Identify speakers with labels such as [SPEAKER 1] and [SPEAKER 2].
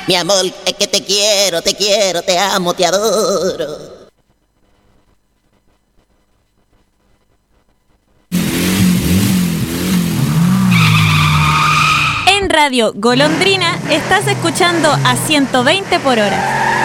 [SPEAKER 1] Mi amor, es que te quiero, te amo, te adoro.
[SPEAKER 2] En Radio Golondrina estás escuchando a 120 por hora.